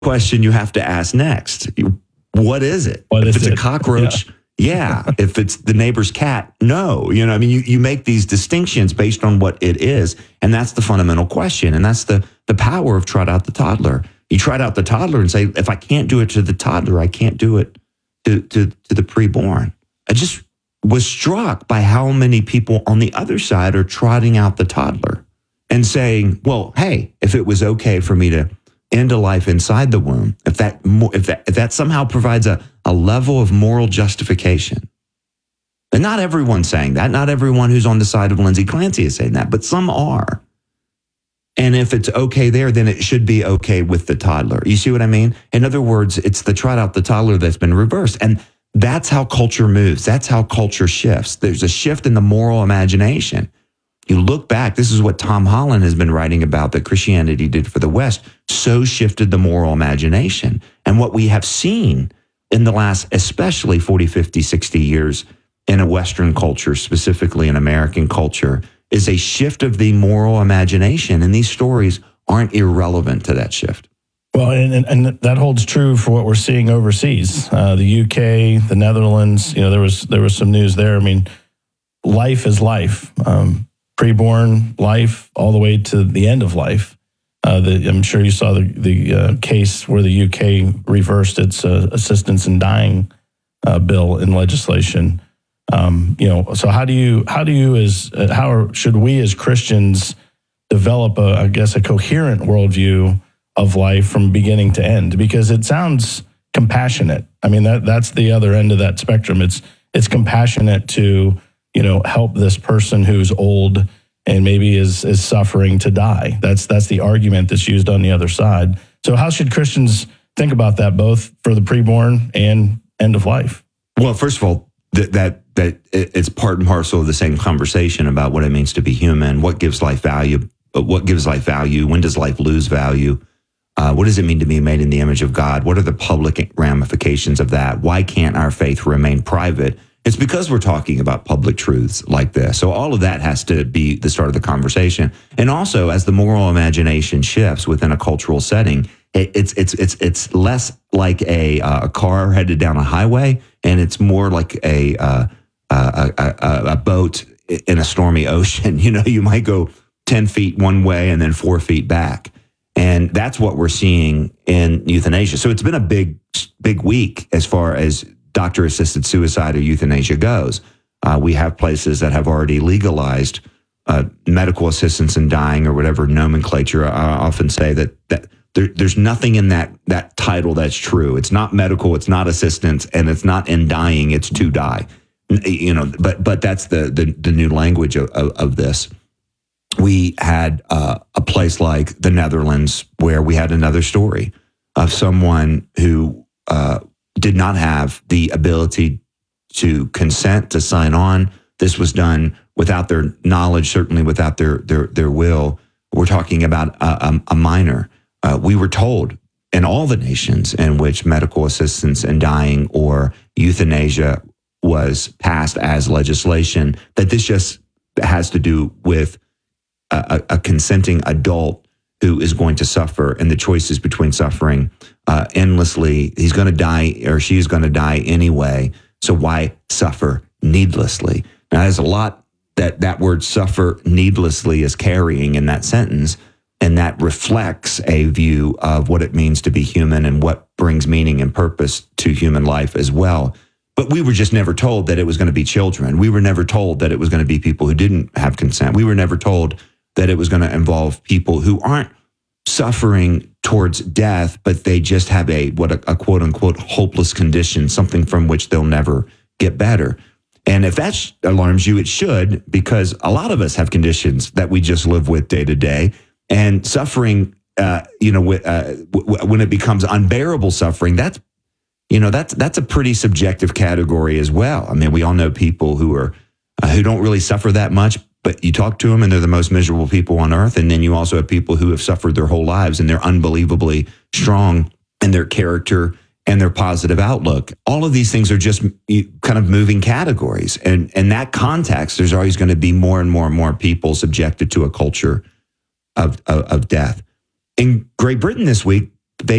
question you have to ask next. What is it? If it's a cockroach, yeah. If it's the neighbor's cat, no. You make these distinctions based on what it is. And that's the fundamental question. And that's the power of trot out the toddler. You trot out the toddler and say, if I can't do it to the toddler, I can't do it to the preborn. I just was struck by how many people on the other side are trotting out the toddler and saying, well, hey, if it was okay for me to end a life inside the womb, if that somehow provides a level of moral justification. And not everyone's saying that. Not everyone who's on the side of Lindsay Clancy is saying that, but some are. And if it's okay there, then it should be okay with the toddler. You see what I mean? In other words, it's the trot out the toddler that's been reversed. And that's how culture moves. That's how culture shifts. There's a shift in the moral imagination. You look back, this is what Tom Holland has been writing about that Christianity did for the West. So shifted the moral imagination. And what we have seen in the last, especially 40, 50, 60 years in a Western culture, specifically in American culture, is a shift of the moral imagination. And these stories aren't irrelevant to that shift. Well, and that holds true for what we're seeing overseas. The UK, the Netherlands, there was some news there. I mean, life is life. Preborn life all the way to the end of life. I'm sure you saw the case where the UK reversed its assistance in dying bill in legislation. So how should we as Christians develop a coherent worldview of life from beginning to end? Because it sounds compassionate. I mean, that's the other end of that spectrum. It's compassionate to, help this person who's old and maybe is suffering to die. That's the argument that's used on the other side. So how should Christians think about that, both for the preborn and end of life? Well, first of all, that it's part and parcel of the same conversation about what it means to be human. What gives life value? What gives life value? When does life lose value? What does it mean to be made in the image of God? What are the public ramifications of that? Why can't our faith remain private? It's because we're talking about public truths like this. So all of that has to be the start of the conversation. And also, as the moral imagination shifts within a cultural setting, it's less like a car headed down a highway, and it's more like a boat in a stormy ocean. You might go 10 feet one way and then 4 feet back. And that's what we're seeing in euthanasia. So it's been a big week as far as doctor-assisted suicide or euthanasia goes. We have places that have already legalized medical assistance in dying or whatever nomenclature. I often say that there's nothing in that title that's true. It's not medical, it's not assistance, and it's not in dying, it's to die. But that's the new language of this. We had a place like the Netherlands where we had another story of someone who did not have the ability to consent, to sign on. This was done without their knowledge, certainly without their will. We're talking about a minor. We were told in all the nations in which medical assistance in dying or euthanasia was passed as legislation that this just has to do with a consenting adult who is going to suffer, and the choices between suffering endlessly. He's going to die, or she's going to die anyway. So why suffer needlessly? Now, there's a lot that word "suffer needlessly" is carrying in that sentence, and that reflects a view of what it means to be human and what brings meaning and purpose to human life as well. But we were just never told that it was going to be children. We were never told that it was going to be people who didn't have consent. We were never told that it was going to involve people who aren't suffering towards death, but they just have a quote unquote hopeless condition, something from which they'll never get better. And if that alarms you, it should, because a lot of us have conditions that we just live with day to day, and suffering, when it becomes unbearable suffering, that's a pretty subjective category as well. I mean, we all know people who don't really suffer that much, but you talk to them and they're the most miserable people on earth. And then you also have people who have suffered their whole lives and they're unbelievably strong in their character and their positive outlook. All of these things are just kind of moving categories. And in that context, there's always going to be more and more and more people subjected to a culture of death. In Great Britain this week, they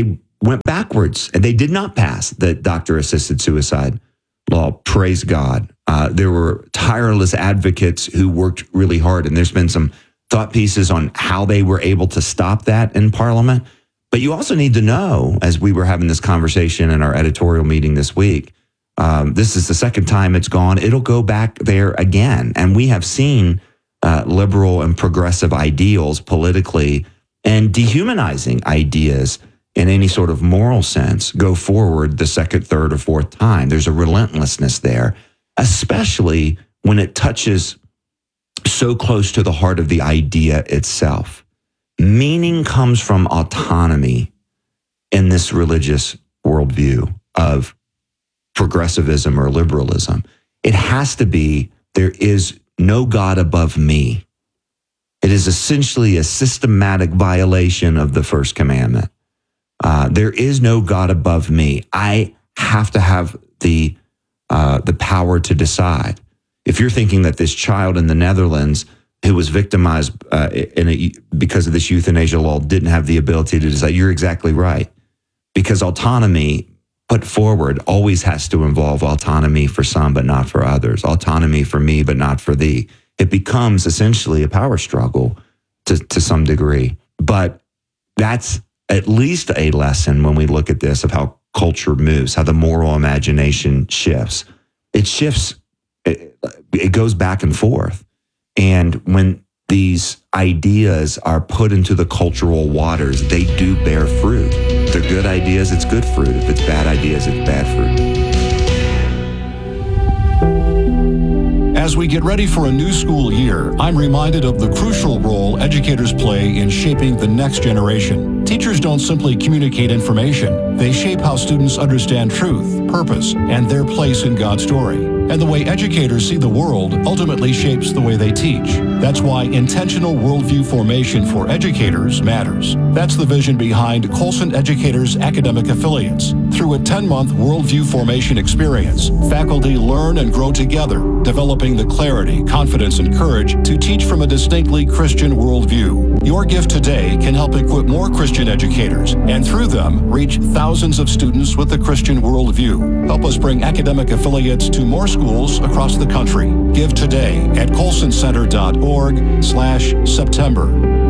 went backwards, and they did not pass the doctor-assisted suicide law. Praise God. There were tireless advocates who worked really hard, and there's been some thought pieces on how they were able to stop that in Parliament. But you also need to know, as we were having this conversation in our editorial meeting this week, this is the second time it's gone. It'll go back there again. And we have seen liberal and progressive ideals politically and dehumanizing ideas in any sort of moral sense go forward the second, third, or fourth time. There's a relentlessness there, especially when it touches so close to the heart of the idea itself. Meaning comes from autonomy in this religious worldview of progressivism or liberalism. It has to be, there is no God above me. It is essentially a systematic violation of the first commandment. There is no God above me. I have to have the power to decide. If you're thinking that this child in the Netherlands who was victimized because of this euthanasia law didn't have the ability to decide, you're exactly right. Because autonomy put forward always has to involve autonomy for some, but not for others. Autonomy for me, but not for thee. It becomes essentially a power struggle to some degree. But that's at least a lesson when we look at this of how culture moves, how the moral imagination shifts. It shifts, it goes back and forth. And when these ideas are put into the cultural waters, they do bear fruit. If they're good ideas, it's good fruit. If it's bad ideas, it's bad fruit. As we get ready for a new school year, I'm reminded of the crucial role educators play in shaping the next generation. Teachers don't simply communicate information. They shape how students understand truth, purpose, and their place in God's story. And the way educators see the world ultimately shapes the way they teach. That's why intentional worldview formation for educators matters. That's the vision behind Colson Educators Academic Affiliates. Through a 10-month worldview formation experience, faculty learn and grow together, developing the clarity, confidence, and courage to teach from a distinctly Christian worldview. Your gift today can help equip more Christian educators, and through them, reach thousands of students with the Christian worldview. Help us bring academic affiliates to more schools across the country. Give today at colsoncenter.org/September.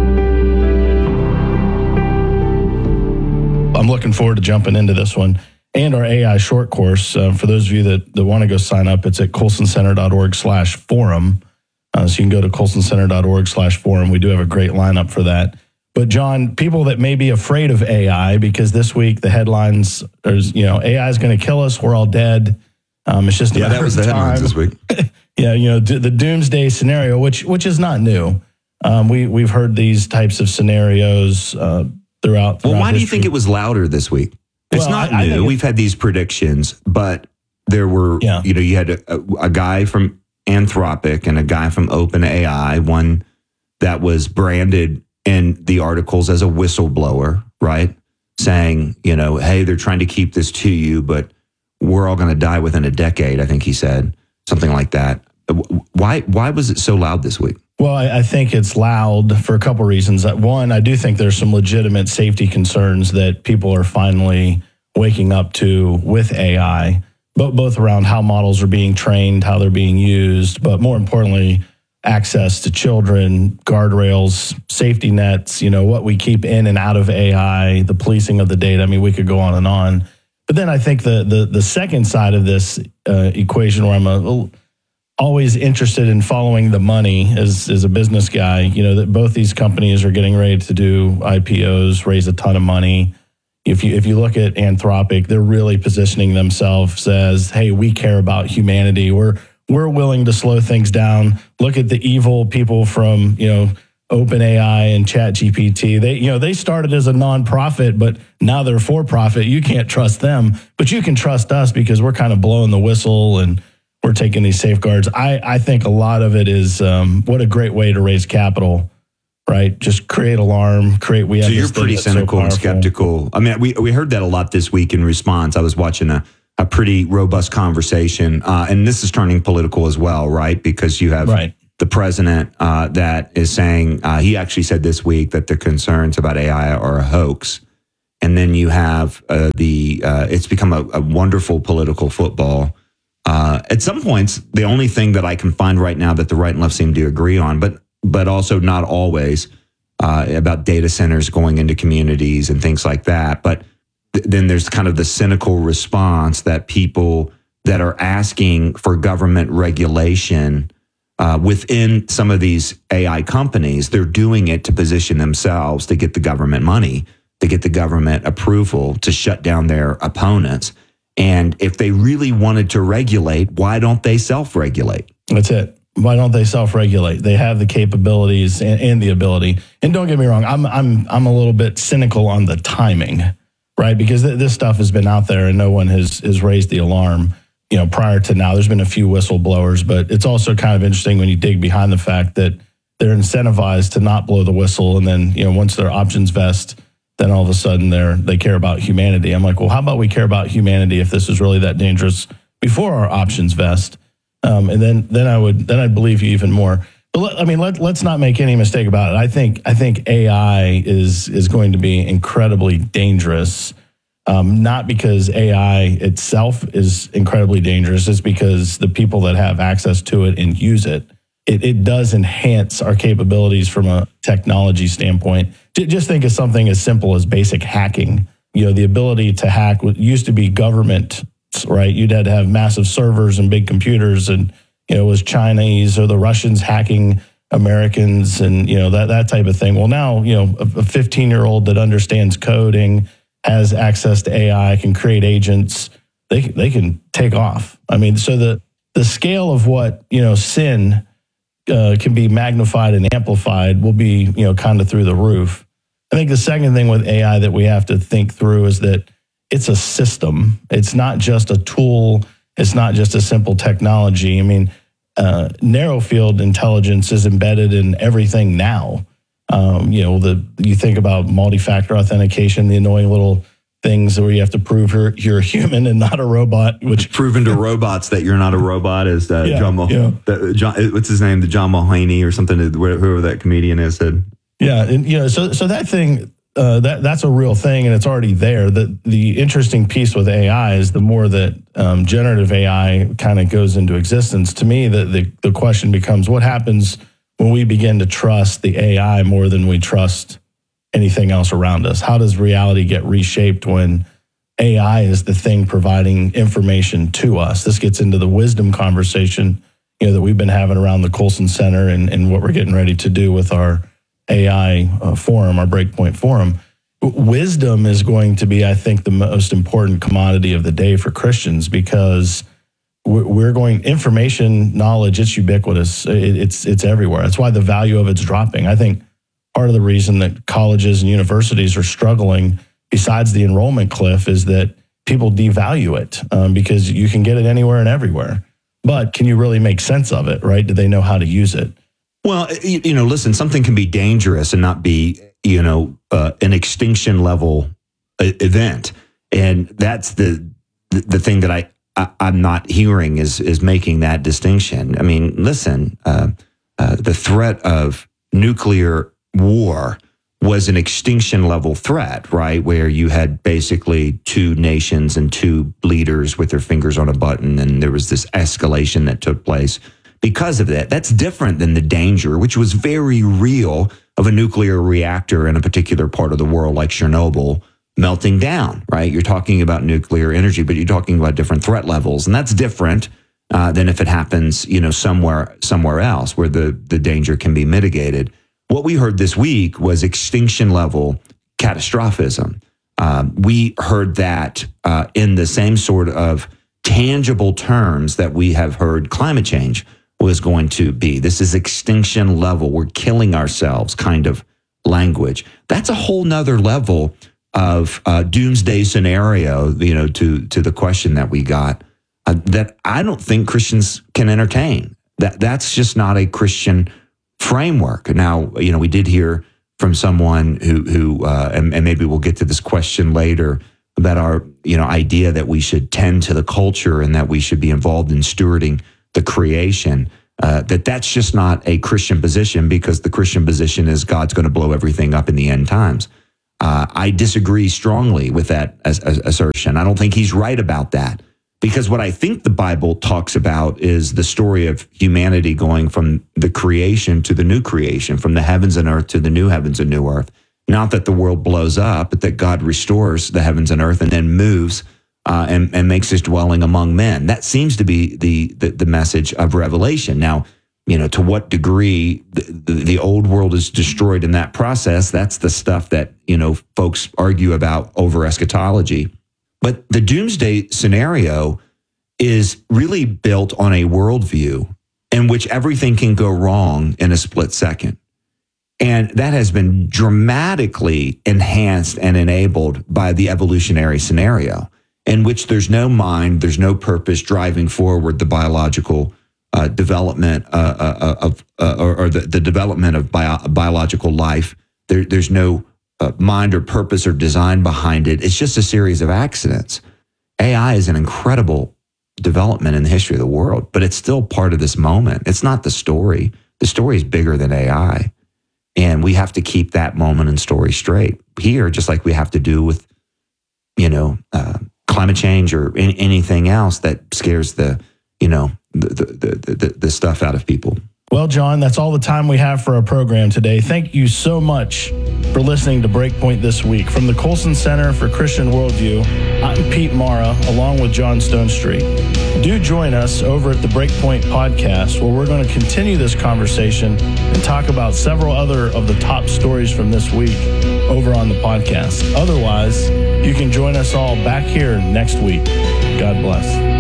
I'm looking forward to jumping into this one and our AI short course. For those of you that want to go sign up, it's at colsoncenter.org/forum. So you can go to colsoncenter.org/forum. We do have a great lineup for that. But John, people that may be afraid of AI, because this week the headlines are, AI is going to kill us. We're all dead. It's just a matter that was of the time. headlines this week. The doomsday scenario, which is not new. We've heard these types of scenarios throughout. Well, why do you history. think it was louder this week? It's not new. We've had these predictions, but there were, you had a guy from Anthropic and a guy from OpenAI, one that was branded in the articles as a whistleblower, right? Saying, hey, they're trying to keep this to you, but we're all going to die within a decade, I think he said, something like that. Why was it so loud this week? Well, I think it's loud for a couple reasons. One, I do think there's some legitimate safety concerns that people are finally waking up to with AI, both around how models are being trained, how they're being used, but more importantly, access to children, guardrails, safety nets, what we keep in and out of AI, the policing of the data. I mean, we could go on and on. But then I think the second side of this equation, where I'm always interested in following the money as a business guy, that both these companies are getting ready to do IPOs, raise a ton of money. If you look at Anthropic, they're really positioning themselves as, hey, we care about humanity. We're willing to slow things down. Look at the evil people from, OpenAI and ChatGPT. They started as a nonprofit, but now they're for profit. You can't trust them, but you can trust us because we're kind of blowing the whistle and we're taking these safeguards. I think a lot of it is what a great way to raise capital, right? Just create alarm, So you're pretty cynical and skeptical. I mean, we heard that a lot this week in response. I was watching a pretty robust conversation, and this is turning political as well, right? Because you have the president that is saying, he actually said this week that the concerns about AI are a hoax. and then you have it's become a wonderful political football. At some points, the only thing that I can find right now that the right and left seem to agree on, but also not always, about data centers going into communities and things like that. But then there's kind of the cynical response that people that are asking for government regulation within some of these AI companies, they're doing it to position themselves to get the government money, to get the government approval, to shut down their opponents. And if they really wanted to regulate, why don't they self-regulate? That's it. Why don't they self-regulate? They have the capabilities and the ability. And don't get me wrong, I'm a little bit cynical on the timing, right? Because this stuff has been out there and no one has raised the alarm. Prior to now, there's been a few whistleblowers, but it's also kind of interesting when you dig behind the fact that they're incentivized to not blow the whistle. And then, once their options vest, then all of a sudden they care about humanity. I'm like, well, how about we care about humanity if this is really that dangerous before our options vest? And then I'd believe you even more. But let's not make any mistake about it. I think AI is going to be incredibly dangerous. Not because AI itself is incredibly dangerous, it's because the people that have access to it and use it, it does enhance our capabilities from a technology standpoint. Just think of something as simple as basic hacking. The ability to hack used to be government, right? You'd had to have massive servers and big computers, and it was Chinese or the Russians hacking Americans and that type of thing. Well, now a 15-year-old that understands coding, has access to AI, can create agents, they can take off. So the scale of what, sin can be magnified and amplified will be, kind of through the roof. I think the second thing with AI that we have to think through is that it's a system. It's not just a tool. It's not just a simple technology. Narrow field intelligence is embedded in everything now. You think about multi-factor authentication, the annoying little things where you have to prove you're a human and not a robot. Which proven to robots that you're not a robot is John what's his name? The John Mulvaney or something? Whoever that comedian is said. Yeah, and so that thing that's a real thing and it's already there. The interesting piece with AI is the more that generative AI kind of goes into existence. To me, the question becomes what happens when we begin to trust the AI more than we trust anything else around us. How does reality get reshaped when AI is the thing providing information to us? This gets into the wisdom conversation, that we've been having around the Colson Center and what we're getting ready to do with our AI forum, our Breakpoint forum. Wisdom is going to be, I think, the most important commodity of the day for Christians because information, knowledge, it's ubiquitous. It's everywhere. That's why the value of it's dropping. I think part of the reason that colleges and universities are struggling, besides the enrollment cliff, is that people devalue it because you can get it anywhere and everywhere. But can you really make sense of it, right? Do they know how to use it? Well, listen, something can be dangerous and not be, an extinction level event. And that's the thing that I'm not hearing is making that distinction. Listen, the threat of nuclear war was an extinction level threat, right? Where you had basically two nations and two leaders with their fingers on a button, and there was this escalation that took place because of that. That's different than the danger, which was very real, of a nuclear reactor in a particular part of the world like Chernobyl melting down, right? You're talking about nuclear energy, but you're talking about different threat levels. And that's different than if it happens, somewhere else where the danger can be mitigated. What we heard this week was extinction level catastrophism. We heard that in the same sort of tangible terms that we have heard climate change was going to be. This is extinction level. We're killing ourselves kind of language. That's a whole nother level of doomsday scenario, to the question that we got, that I don't think Christians can entertain. That's just not a Christian framework. Now, we did hear from someone who and maybe we'll get to this question later, about our, idea that we should tend to the culture and that we should be involved in stewarding the creation. That's just not a Christian position, because the Christian position is God's going to blow everything up in the end times. I disagree strongly with that assertion. I don't think he's right about that, because what I think the Bible talks about is the story of humanity going from the creation to the new creation, from the heavens and earth to the new heavens and new earth. Not that the world blows up, but that God restores the heavens and earth and then moves and makes his dwelling among men. That seems to be the message of Revelation. Now, to what degree the old world is destroyed in that process, that's the stuff that, folks argue about over eschatology. But the doomsday scenario is really built on a worldview in which everything can go wrong in a split second. And that has been dramatically enhanced and enabled by the evolutionary scenario, in which there's no mind, there's no purpose driving forward the biological development or the development of biological life. There's no mind or purpose or design behind it. It's just a series of accidents. AI is an incredible development in the history of the world, but it's still part of this moment. It's not the story. The story is bigger than AI. And we have to keep that moment and story straight here, just like we have to do with, climate change or anything else that scares the stuff out of people. Well, John, that's all the time we have for our program today. Thank you so much for listening to Breakpoint this week. From the Colson Center for Christian Worldview, I'm Pete Mara, along with John Stonestreet. Do join us over at the Breakpoint podcast, where we're going to continue this conversation and talk about several other of the top stories from this week over on the podcast. Otherwise, you can join us all back here next week. God bless.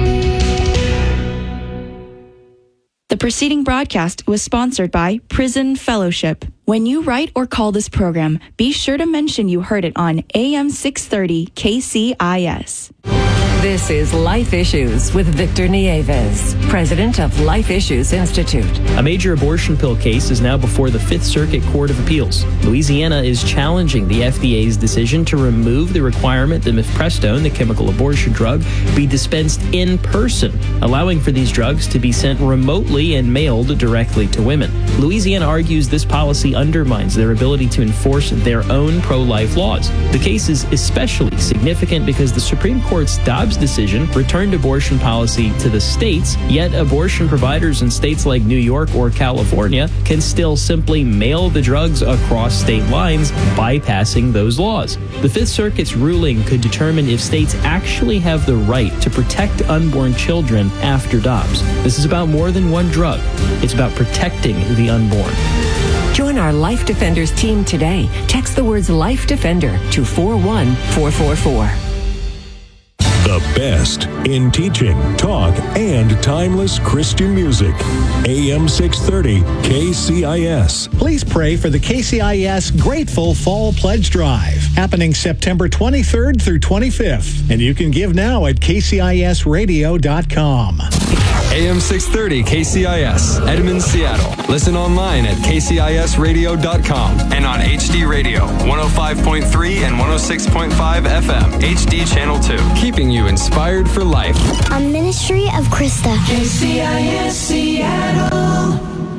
The preceding broadcast was sponsored by Prison Fellowship. When you write or call this program, be sure to mention you heard it on AM 630 KCIS. This is Life Issues with Victor Nieves, president of Life Issues Institute. A major abortion pill case is now before the Fifth Circuit Court of Appeals. Louisiana is challenging the FDA's decision to remove the requirement that mifepristone, the chemical abortion drug, be dispensed in person, allowing for these drugs to be sent remotely and mailed directly to women. Louisiana argues this policy undermines their ability to enforce their own pro-life laws. The case is especially significant because the Supreme Court's Dobbs decision returned abortion policy to the states, yet abortion providers in states like New York or California can still simply mail the drugs across state lines, bypassing those laws. The Fifth Circuit's ruling could determine if states actually have the right to protect unborn children after Dobbs. This is about more than one drug. It's about protecting the unborn. Join our Life Defenders team today. Text the words Life Defender to 41444. The best in teaching, talk, and timeless Christian music. AM 630 KCIS. Please pray for the KCIS Grateful Fall Pledge Drive, happening September 23rd through 25th. And you can give now at kcisradio.com. AM 630 KCIS, Edmond, Seattle. Listen online at kcisradio.com and on HD Radio, 105.3 and 106.5 FM, HD Channel 2. Keeping you inspired for life. A ministry of Krista. KCIS Seattle.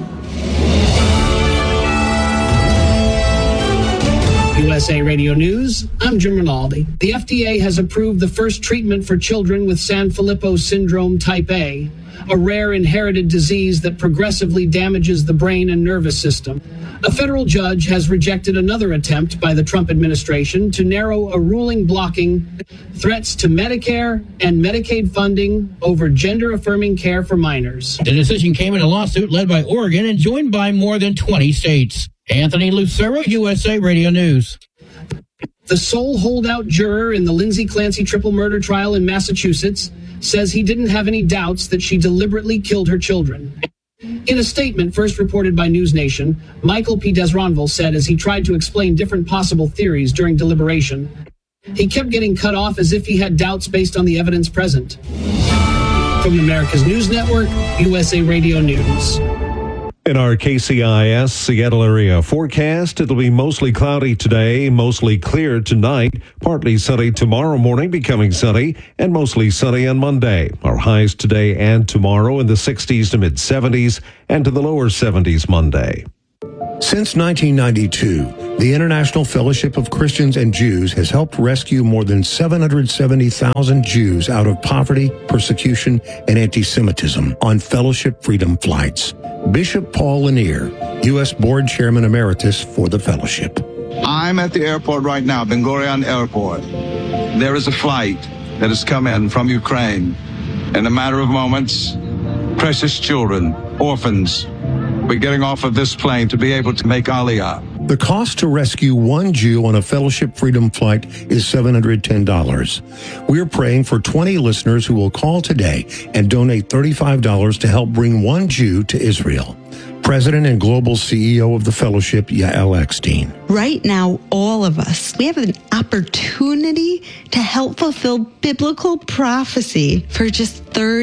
USA Radio News, I'm Jim Rinaldi. The FDA has approved the first treatment for children with Sanfilippo syndrome type A, a rare inherited disease that progressively damages the brain and nervous system. A federal judge has rejected another attempt by the Trump administration to narrow a ruling blocking threats to Medicare and Medicaid funding over gender-affirming care for minors. The decision came in a lawsuit led by Oregon and joined by more than 20 states. Anthony Lucero, USA Radio News. The sole holdout juror in the Lindsay Clancy triple murder trial in Massachusetts says he didn't have any doubts that she deliberately killed her children. In a statement first reported by News Nation, Michael P. Desronville said as he tried to explain different possible theories during deliberation, he kept getting cut off as if he had doubts based on the evidence present. From America's News Network, USA Radio News. In our KCIS Seattle area forecast, it'll be mostly cloudy today, mostly clear tonight, partly sunny tomorrow morning, becoming sunny, and mostly sunny on Monday. Our highs today and tomorrow in the 60s to mid-70s and to the lower 70s Monday. Since 1992, the International Fellowship of Christians and Jews has helped rescue more than 770,000 Jews out of poverty, persecution, and anti-Semitism on Fellowship Freedom flights. Bishop Paul Lanier, U.S. Board Chairman Emeritus for the Fellowship. I'm at the airport right now, Ben Gurion Airport. There is a flight that has come in from Ukraine. In a matter of moments, precious children, orphans, we're getting off of this plane to be able to make Aliyah. The cost to rescue one Jew on a Fellowship Freedom flight is $710. We're praying for 20 listeners who will call today and donate $35 to help bring one Jew to Israel. President and Global CEO of the Fellowship, Yael Eckstein. Right now, all of us, we have an opportunity to help fulfill biblical prophecy for just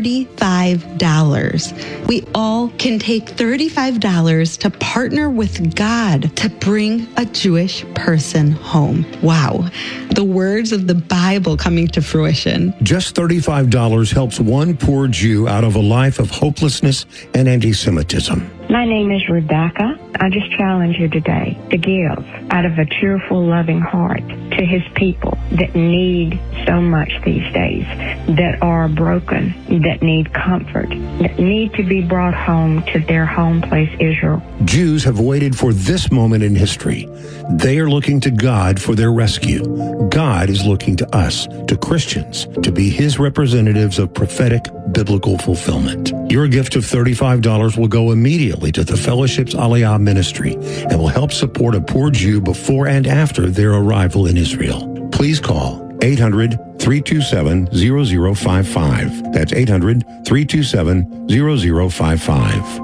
$35. We all can take $35 to partner with God to bring a Jewish person home. Wow. The words of the Bible coming to fruition. Just $35 helps one poor Jew out of a life of hopelessness and anti-Semitism. My name is Rebecca. I just challenge you today to give out of a cheerful, loving heart to his people that need so much these days, that are broken, that need comfort, that need to be brought home to their home place, Israel. Jews have waited for this moment in history. They are looking to God for their rescue. God is looking to us, to Christians, to be his representatives of prophetic biblical fulfillment. Your gift of $35 will go immediately to the Fellowship's Aliyah ministry and will help support a poor Jew before and after their arrival in Israel. Please call 800-327-0055. That's 800-327-0055.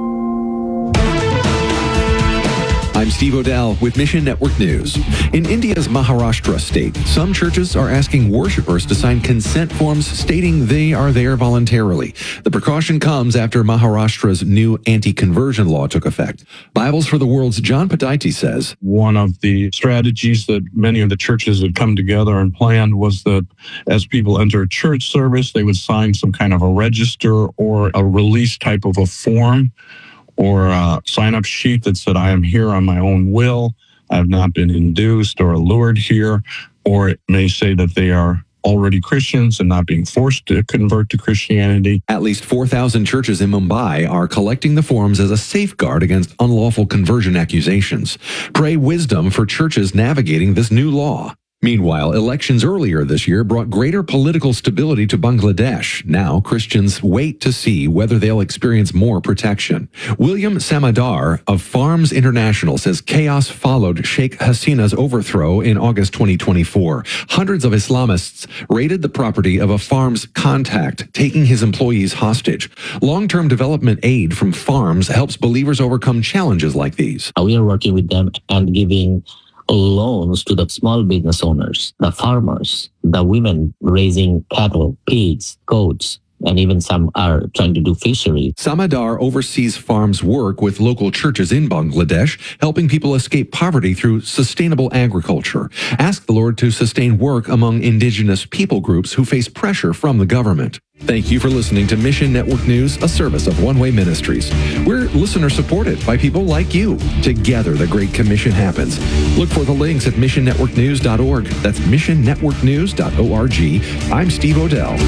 I'm Steve Odell with Mission Network News. In India's Maharashtra state, some churches are asking worshipers to sign consent forms stating they are there voluntarily. The precaution comes after Maharashtra's new anti-conversion law took effect. Bibles for the World's John Padaiti says, one of the strategies that many of the churches had come together and planned was that as people enter a church service, they would sign some kind of a register or a release type of a form, or a sign-up sheet that said, I am here on my own will, I have not been induced or allured here, or it may say that they are already Christians and not being forced to convert to Christianity. At least 4,000 churches in Mumbai are collecting the forms as a safeguard against unlawful conversion accusations. Pray wisdom for churches navigating this new law. Meanwhile, elections earlier this year brought greater political stability to Bangladesh. Now, Christians wait to see whether they'll experience more protection. William Samadar of Farms International says chaos followed Sheikh Hasina's overthrow in August 2024. Hundreds of Islamists raided the property of a farm's contact, taking his employees hostage. Long-term development aid from farms helps believers overcome challenges like these. We are working with them and giving loans to the small business owners, the farmers, the women raising cattle, pigs, goats, and even some are trying to do fishery. Samadar oversees farms' work with local churches in Bangladesh, helping people escape poverty through sustainable agriculture. Ask the Lord to sustain work among indigenous people groups who face pressure from the government. Thank you for listening to Mission Network News, a service of One Way Ministries. We're listener-supported by people like you. Together, the Great Commission happens. Look for the links at missionnetworknews.org. That's missionnetworknews.org. I'm Steve Odell.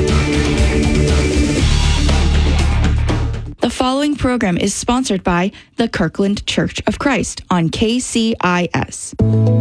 The following program is sponsored by the Kirkland Church of Christ on KCIS.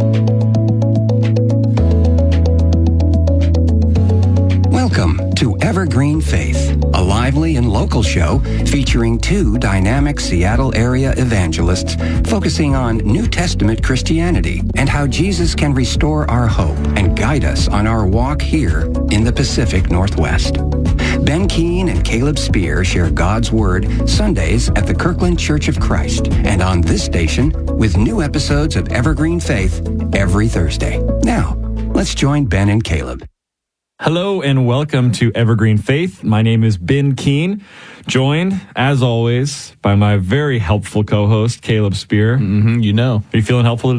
Welcome to Evergreen Faith, a lively and local show featuring two dynamic Seattle area evangelists focusing on New Testament Christianity and how Jesus can restore our hope and guide us on our walk here in the Pacific Northwest. Ben Keene and Caleb Spear share God's Word Sundays at the Kirkland Church of Christ and on this station with new episodes of Evergreen Faith every Thursday. Now, let's join Ben and Caleb. Hello and welcome to Evergreen Faith. My name is Ben Keene, joined, as always, by my very helpful co-host, Caleb Spear. You know. Are you feeling helpful today?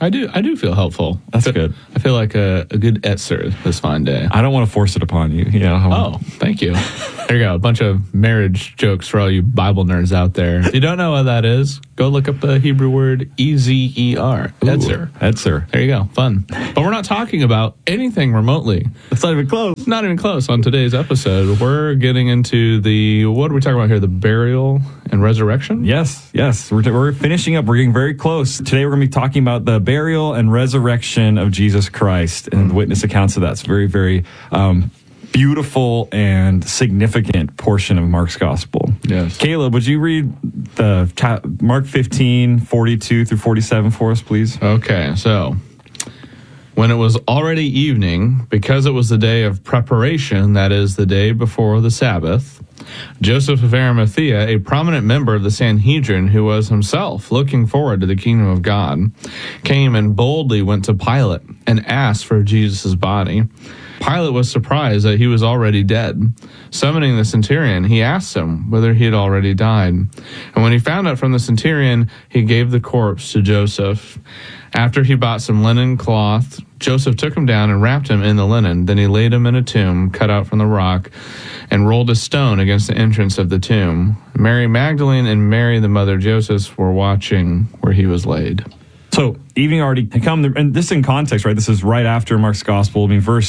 I do feel helpful. That's good. I feel like a good etzer this fine day. I don't want to force it upon you. Oh, thank you. There you go. A bunch of marriage jokes for all you Bible nerds out there. If you don't know what that is, go look up the Hebrew word Ezer. Etzer. Etzer. There you go. Fun. But we're not talking about anything remotely. It's not even close. Not even close on today's episode. We're getting into what are we talking about here? The burial and resurrection? Yes. We're finishing up. We're getting very close. Today we're going to be talking about the burial and resurrection of Jesus Christ and the witness accounts of that. It's very, very beautiful and significant portion of Mark's gospel. Yes. Caleb, would you read the Mark 15, 42 through 47 for us, please? Okay, so when it was already evening, because it was the day of preparation, that is, the day before the Sabbath, Joseph of Arimathea, a prominent member of the Sanhedrin who was himself looking forward to the kingdom of God, came and boldly went to Pilate and asked for Jesus' body. Pilate was surprised that he was already dead. Summoning the centurion, he asked him whether he had already died. And when he found out from the centurion, he gave the corpse to Joseph. After he bought some linen cloth, Joseph took him down and wrapped him in the linen. Then he laid him in a tomb cut out from the rock and rolled a stone against the entrance of the tomb. Mary Magdalene and Mary, the mother of Joseph, were watching where he was laid. So, evening already come, and this in context, right? This is right after Mark's gospel. I mean, verse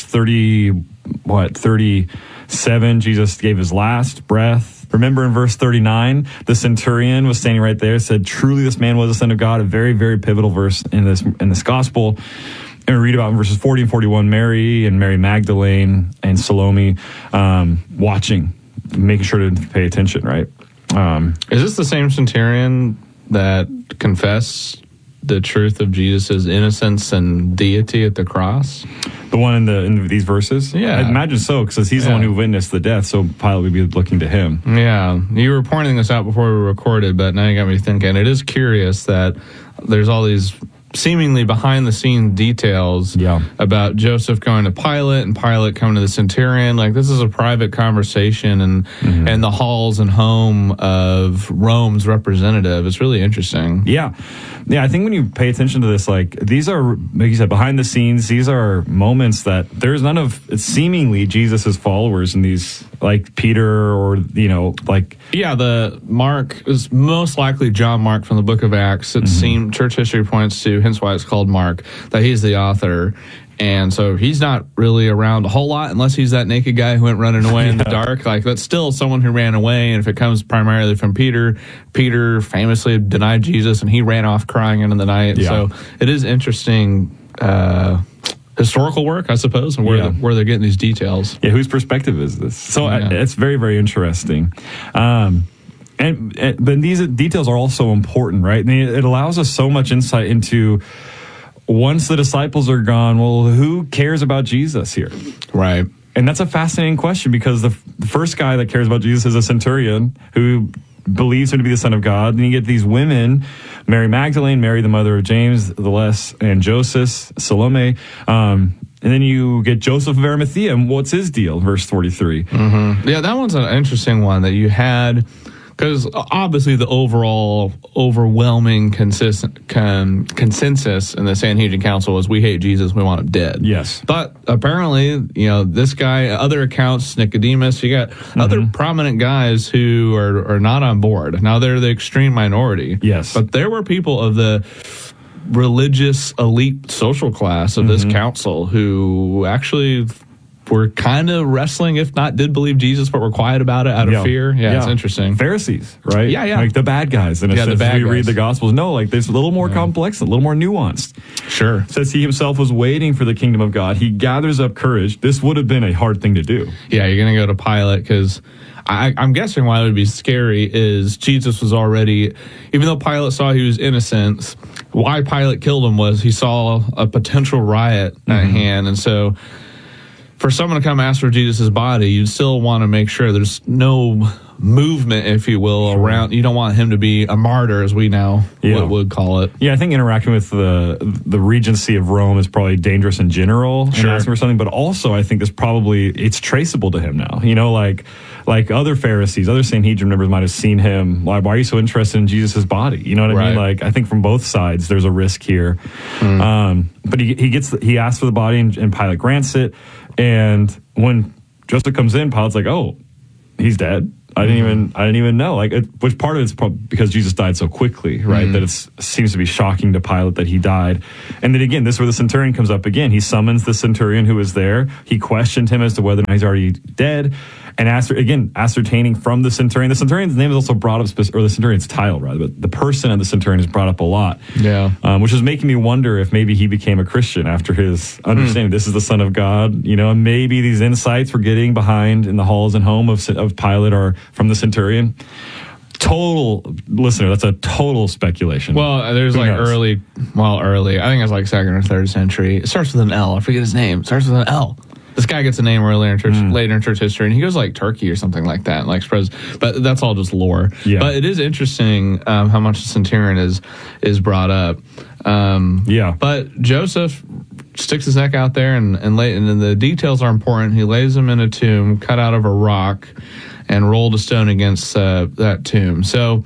37, Jesus gave his last breath. Remember in verse 39, the centurion was standing right there, said, truly this man was the Son of God, a very, very pivotal verse in this gospel. And we read about in verses 40 and 41, Mary and Mary Magdalene and Salome watching, making sure to pay attention, right? Is this the same centurion that confessed the truth of Jesus' innocence and deity at the cross? The one in these verses? Yeah. I imagine so, because he's the one who witnessed the death, so Pilate would be looking to him. Yeah. You were pointing this out before we recorded, but now you got me thinking. It is curious that there's all these seemingly behind-the-scenes details about Joseph going to Pilate and Pilate coming to the centurion. Like, this is a private conversation and the halls and home of Rome's representative. It's really interesting. Yeah, I think when you pay attention to this, like, these are, like you said, behind the scenes. These are moments that there's none of seemingly Jesus's followers in these, like Peter or, like... Yeah, the Mark is most likely John Mark from the book of Acts. It seemed, church history points to, hence why it's called Mark, that he's the author. And so he's not really around a whole lot unless he's that naked guy who went running away in the dark. Like, that's still someone who ran away. And if it comes primarily from Peter famously denied Jesus and he ran off crying into the night. Yeah. So it is interesting historical work, I suppose, and where they're getting these details. Yeah, whose perspective is this? So it's very, very interesting. But these details are also important, right? I mean, it allows us so much insight into, once the disciples are gone, well, who cares about Jesus here? Right. And that's a fascinating question, because the first guy that cares about Jesus is a centurion who believes him to be the Son of God. Then you get these women, Mary Magdalene, Mary, the mother of James, the Less, and Joseph, Salome. And then you get Joseph of Arimathea. And what's his deal? Verse 43. Yeah, that one's an interesting one that you had, because obviously the overall overwhelming consensus in the Sanhedrin Council was, we hate Jesus, we want him dead. Yes. But apparently, this guy, other accounts, Nicodemus, you got other prominent guys who are not on board. Now, they're the extreme minority. Yes. But there were people of the religious elite social class of this council who actually were kind of wrestling, if not did believe Jesus, but were quiet about it out of fear. Yeah, it's interesting. Pharisees, right? Yeah. Like the bad guys. In a sense, we read the Gospels. No, like there's a little more complex, a little more nuanced. Sure. It says he himself was waiting for the kingdom of God. He gathers up courage. This would have been a hard thing to do. Yeah, you're going to go to Pilate, because I'm guessing why it would be scary is Jesus was already, even though Pilate saw he was innocent, why Pilate killed him was he saw a potential riot at hand. And so for someone to come ask for Jesus' body, you'd still want to make sure there's no movement, if you will, around. You don't want him to be a martyr, as we now would call it. Yeah, I think interacting with the Regency of Rome is probably dangerous in general, and asking for something. But also, I think it's traceable to him now. Like other Pharisees, other Sanhedrin members might have seen him. Why are you so interested in Jesus' body? You know what I mean? Like, I think from both sides, there's a risk here. But he asks for the body, and Pilate grants it. And when Joseph comes in, Pilate's like, "Oh, he's dead. I didn't even know." Which part of it's probably because Jesus died so quickly, right? That it seems to be shocking to Pilate that he died. And then again, this is where the centurion comes up again. He summons the centurion who was there. He questioned him as to whether or not he's already dead. And ascertaining from the centurion. The centurion's name is also brought up, or the centurion's title, rather, but the person of the centurion is brought up a lot. Yeah. Which is making me wonder if maybe he became a Christian after his understanding this is the Son of God, and maybe these insights we're getting behind in the halls and home of Pilate are from the centurion. Listener, that's a total speculation. Well, there's early, I think it's like 2nd or 3rd century. It starts with an L. I forget his name. It starts with an L. This guy gets a name later in church history, and he goes like Turkey or something like that, like spreads. But that's all just lore. Yeah. But it is interesting how much the centurion is brought up. But Joseph sticks his neck out there, and then the details are important. He lays him in a tomb cut out of a rock, and rolled a stone against that tomb. So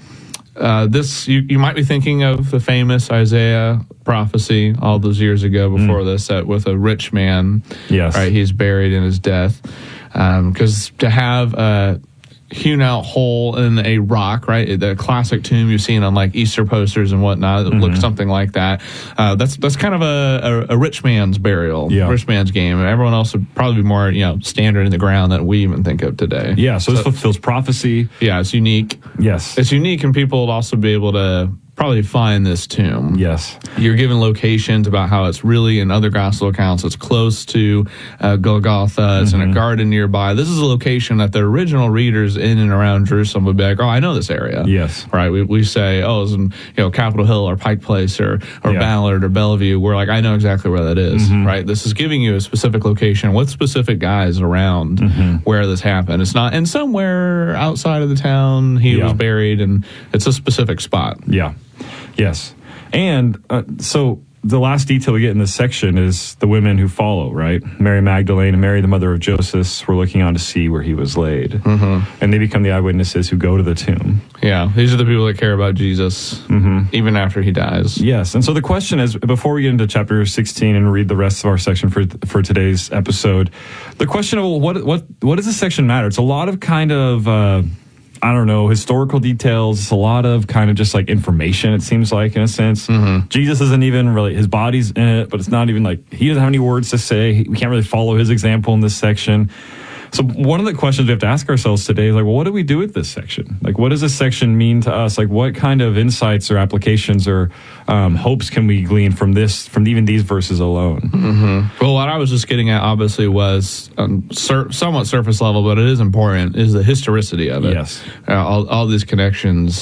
this you might be thinking of the famous Isaiah prophecy all those years ago before this, with a rich man. Yes, right. He's buried in his death, because to have a hewn out hole in a rock, right? The classic tomb you've seen on like Easter posters and whatnot, it looks something like that. That's kind of a rich man's burial, rich man's game. Everyone else would probably be more, standard in the ground that we even think of today. Yeah, so this fulfills prophecy. Yeah, it's unique. Yes. It's unique, and people would also be able to probably find this tomb. Yes. You're given locations about how it's really, in other gospel accounts, it's close to Golgotha. It's in a garden nearby. This is a location that the original readers in and around Jerusalem would be like, "Oh, I know this area." Yes. Right. We say, "Oh, it's in Capitol Hill or Pike Place or Ballard or Bellevue." We're like, "I know exactly where that is." Right. This is giving you a specific location with specific guys around where this happened. It's not, and somewhere outside of the town he was buried, and it's a specific spot. Yeah. Yes. And so the last detail we get in this section is the women who follow, right? Mary Magdalene and Mary, the mother of Joseph, were looking on to see where he was laid. And they become the eyewitnesses who go to the tomb. Yeah. These are the people that care about Jesus, even after he dies. Yes. And so the question is, before we get into chapter 16 and read the rest of our section for today's episode, the question of, what does this section matter? It's a lot of kind of... historical details. It's a lot of kind of just like information, it seems like, in a sense. Jesus isn't even really, his body's in it, but it's not even like, he doesn't have any words to say. We can't really follow his example in this section. So one of the questions we have to ask ourselves today is like, well, what do we do with this section? Like, what does this section mean to us? Like, what kind of insights or applications or hopes can we glean from even these verses alone? Well, what I was just getting at, obviously, was somewhat surface level, but it is important, is the historicity of it. Yes. All these connections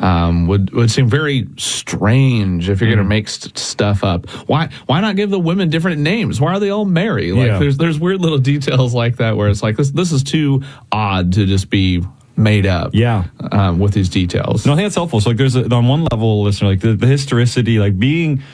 would seem very strange if you're going to make stuff up. Why not give the women different names? Why are they all Mary? Like, there's weird little details like that where it's like, this is too odd to just be made up. With these details. No, I think that's helpful. So like, there's on one level, listener, like the historicity, like being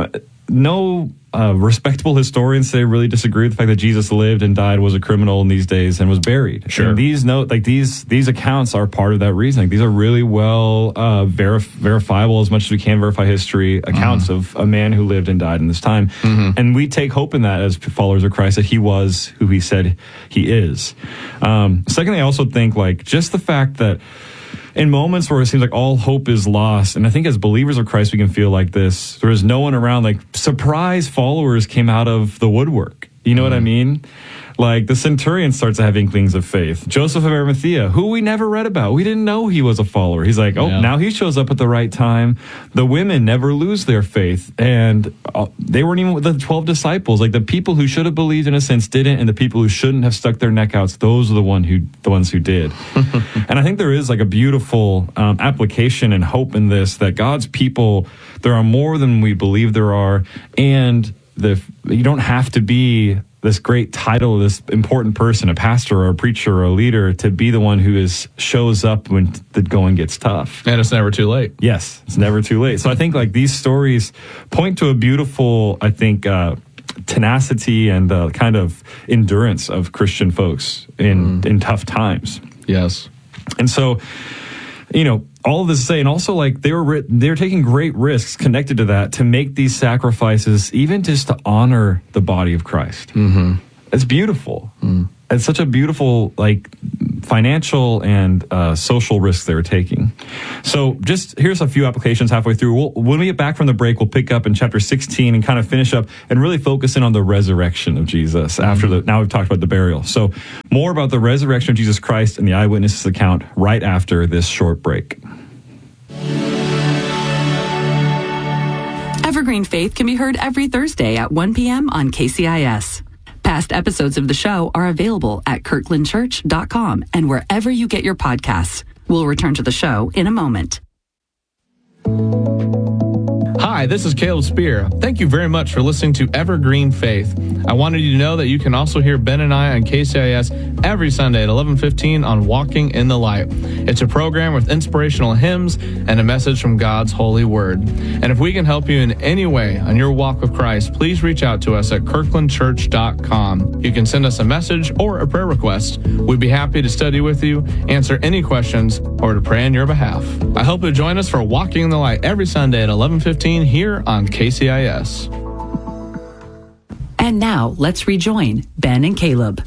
respectable historians say really disagree with the fact that Jesus lived and died, was a criminal in these days, and was buried. Sure. And these accounts are part of that reason. Like, these are really well verifiable, as much as we can verify history, accounts of a man who lived and died in this time. And we take hope in that as followers of Christ, that he was who he said he is. Secondly, I also think like just the fact that in moments where it seems like all hope is lost, and I think as believers of Christ, we can feel like this, there is no one around, like surprise followers came out of the woodwork. You know what I mean? Like the centurion starts to have inklings of faith. Joseph of Arimathea, who we never read about. We didn't know he was a follower. He's like, now he shows up at the right time. The women never lose their faith. And they weren't even with the 12 disciples. Like the people who should have believed in a sense didn't, and the people who shouldn't have stuck their neck out, those are the ones who did. And I think there is like a beautiful application and hope in this, that God's people, there are more than we believe there are. And you don't have to be this great title, this important person, a pastor or a preacher or a leader, to be the one who shows up when the going gets tough. And it's never too late. Yes, it's never too late. So I think like these stories point to a beautiful, I think, tenacity and kind of endurance of Christian folks in tough times. Yes. And so, all of this to say, and also like they're taking great risks connected to that to make these sacrifices, even just to honor the body of Christ. Mm-hmm. It's beautiful. It's such a beautiful, like, financial and social risk they were taking. So just here's a few applications halfway through. When we get back from the break, we'll pick up in chapter 16 and kind of finish up and really focus in on the resurrection of Jesus now we've talked about the burial. So more about the resurrection of Jesus Christ and the eyewitnesses account right after this short break. Evergreen Faith can be heard every Thursday at 1 p.m. on KCIS. Past episodes of the show are available at kirklandchurch.com and wherever you get your podcasts. We'll return to the show in a moment. Hi, this is Caleb Spear. Thank you very much for listening to Evergreen Faith. I wanted you to know that you can also hear Ben and I on KCIS every Sunday at 11:15 on Walking in the Light. It's a program with inspirational hymns and a message from God's holy word. And if we can help you in any way on your walk with Christ, please reach out to us at kirklandchurch.com. You can send us a message or a prayer request. We'd be happy to study with you, answer any questions, or to pray on your behalf. I hope you'll join us for Walking in the Light every Sunday at 11:15 here on KCIS. And now, let's rejoin Ben and Caleb.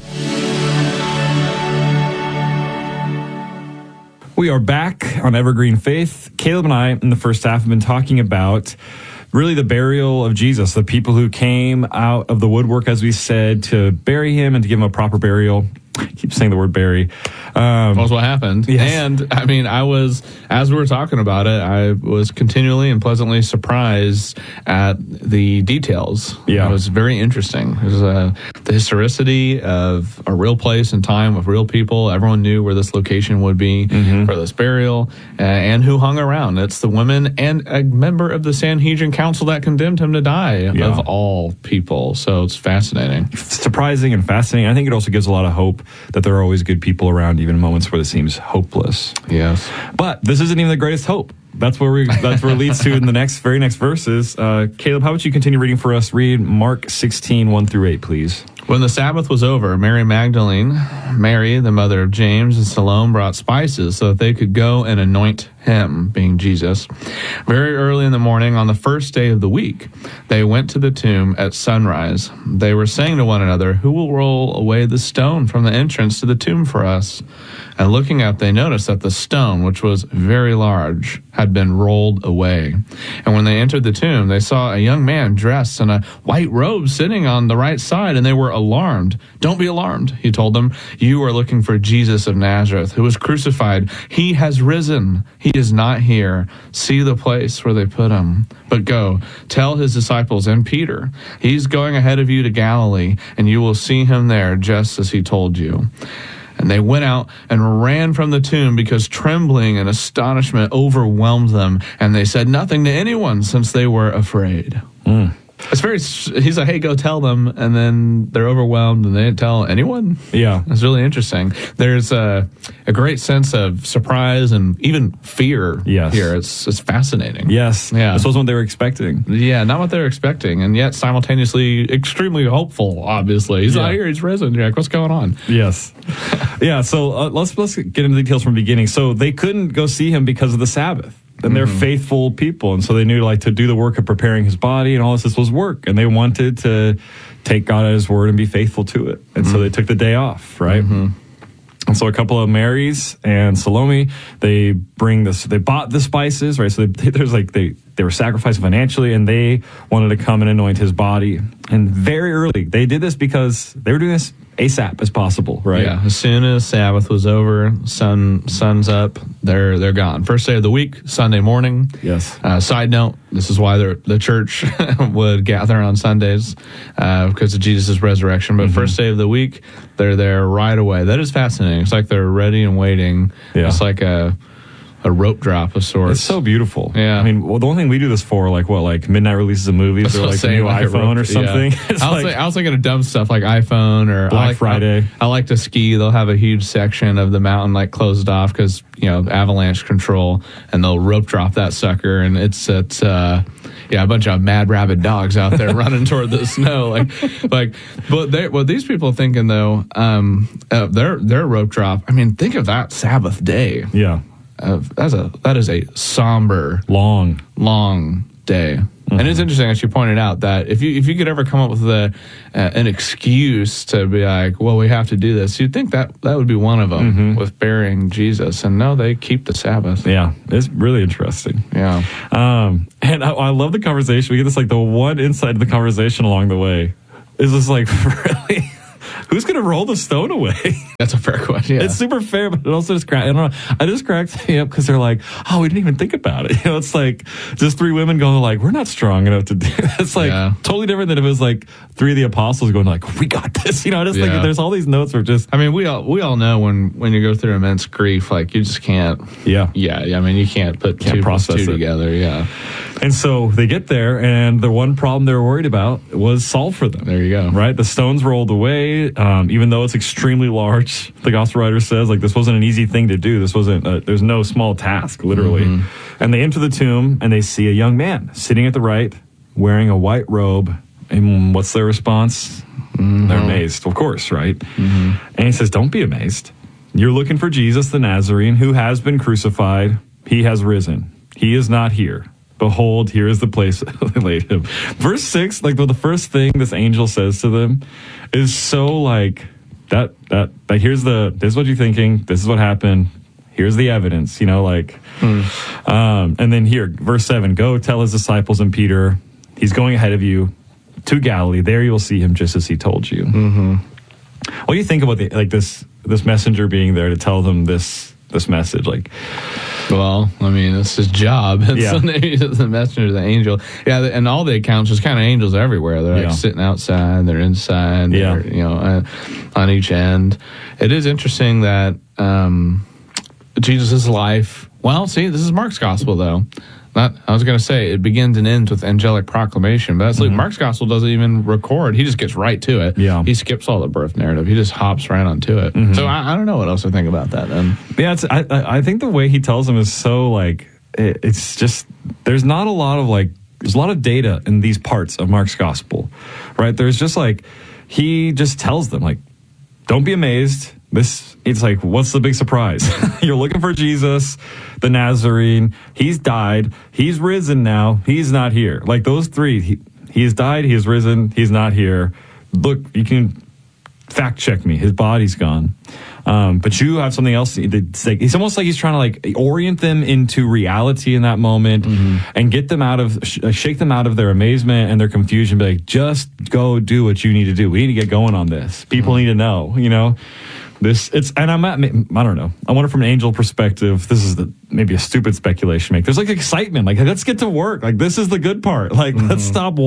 We are back on Evergreen Faith. Caleb and I, in the first half, have been talking about really the burial of Jesus, the people who came out of the woodwork, as we said, to bury him and to give him a proper burial. I keep saying the word bury. That's what happened. Yes. And I mean, as we were talking about it, I was continually and pleasantly surprised at the details. Yeah. It was very interesting. It was the historicity of a real place and time with real people. Everyone knew where this location would be for this burial and who hung around. It's the women and a member of the Sanhedrin Council that condemned him to die of all people. So it's fascinating. Surprising and fascinating. I think it also gives a lot of hope that there are always good people around, even in moments where it seems hopeless. Yes. But this isn't even the greatest hope. That's where it leads to in the very next verses. Caleb, how about you continue reading for us? Read Mark 16, 1-8, please. When the Sabbath was over, Mary Magdalene, Mary, the mother of James, and Salome brought spices so that they could go and anoint him, being Jesus. Very early in the morning, on the first day of the week, they went to the tomb at sunrise. They were saying to one another, "Who will roll away the stone from the entrance to the tomb for us?" And looking up, they noticed that the stone, which was very large, had been rolled away. And when they entered the tomb, they saw a young man dressed in a white robe sitting on the right side, and they were alarmed. "Don't be alarmed," he told them. "You are looking for Jesus of Nazareth, who was crucified. He has risen. He is not here. See the place where they put him. But go, tell his disciples and Peter, he's going ahead of you to Galilee, and you will see him there just as he told you." And they went out and ran from the tomb because trembling and astonishment overwhelmed them. And they said nothing to anyone since they were afraid. He's like, "Hey, go tell them." And then they're overwhelmed and they didn't tell anyone. Yeah. It's really interesting. There's a great sense of surprise and even fear here. It's fascinating. Yes. Yeah. This wasn't what they were expecting. Yeah, not what they were expecting. And yet simultaneously extremely hopeful, obviously. He's not here. He's risen. You're like, what's going on? Yes. Yeah. So let's get into the details from the beginning. So they couldn't go see him because of the Sabbath. And they're faithful people. And so they knew to do the work of preparing his body and all this was work. And they wanted to take God at his word and be faithful to it. And so they took the day off, right? And so a couple of Marys and Salome, they bought the spices, right? So they were sacrificed financially and they wanted to come and anoint his body. And very early, they did this because they were doing this ASAP as possible, right? Yeah, as soon as Sabbath was over, sun's up, they're gone. First day of the week, Sunday morning. Yes. Side note, this is why the church would gather on Sundays because of Jesus' resurrection. But first day of the week, they're there right away. That is fascinating. It's like they're ready and waiting. Yeah. It's like rope drop of sorts. It's so beautiful. Yeah. I mean, well, the only thing we do this for, like midnight releases of movies or like the new iPhone or something. Yeah. I was thinking of dumb stuff like iPhone or Black Friday. I like to ski. They'll have a huge section of the mountain like closed off because avalanche control, and they'll rope drop that sucker, and it's a bunch of mad rabid dogs out there running toward the snow, but what these people are thinking though, their rope drop. I mean, think of that Sabbath day. Yeah, that is a somber, long day. Mm-hmm. And it's interesting, as you pointed out, that if you could ever come up with an excuse to be like, well, we have to do this, you'd think that would be one of them, with burying Jesus. And no, they keep the Sabbath. Yeah, it's really interesting. Yeah. And I love the conversation. We get this, the one insight of the conversation along the way is this, really... Who's going to roll the stone away? That's a fair question. Yeah. It's super fair, but it also just I don't know. I just cracked me up because they're like, oh, we didn't even think about it. It's like just three women going like, we're not strong enough to do it. It's totally different than if it was like three of the apostles going like, we got this. I just think there's all these notes where just. I mean, we all know when you go through immense grief, you just can't. Yeah. Yeah. I mean, you can't put two together. Yeah. And so they get there, and the one problem they were worried about was solved for them. There you go. Right? The stone's rolled away, even though it's extremely large. The gospel writer says, this wasn't an easy thing to do. This wasn't, there's no small task, literally. Mm-hmm. And they enter the tomb, and they see a young man sitting at the right, wearing a white robe. And what's their response? Mm-hmm. They're amazed, of course, right? Mm-hmm. And he says, don't be amazed. You're looking for Jesus the Nazarene, who has been crucified. He has risen. He is not here. Behold, here is the place they laid him. Verse 6, the first thing this angel says to them is so that here's what you're thinking, this is what happened, here's the evidence, and then here, verse 7, go tell his disciples and Peter, he's going ahead of you to Galilee, there you will see him just as he told you. Mm-hmm. What do you think about this messenger being there to tell them this message? Well, I mean, it's his job. It's the messenger, the angel. Yeah, and all the accounts, there's kind of angels everywhere. They're sitting outside, they're inside, they're, on each end. It is interesting that Jesus' life, this is Mark's gospel, though. I was going to say, it begins and ends with angelic proclamation, but that's Mark's gospel doesn't even record. He just gets right to it. Yeah. He skips all the birth narrative. He just hops right onto it. Mm-hmm. So I don't know what else to think about that then. Yeah, I think the way he tells them is so, it's just, there's not a lot of, there's a lot of data in these parts of Mark's gospel, right? There's just, he just tells them, don't be amazed. It's what's the big surprise? You're looking for Jesus, the Nazarene. He's died. He's risen now. He's not here. Those three, he has died. He has risen. He's not here. Look, you can fact check me. His body's gone. But you have something else. It's almost like he's trying to orient them into reality in that moment and get them shake them out of their amazement and their confusion. Be just go do what you need to do. We need to get going on this. People need to know, I don't know. I wonder from an angel perspective, this is maybe a stupid speculation to make. There's excitement. Let's get to work. This is the good part. Let's stop,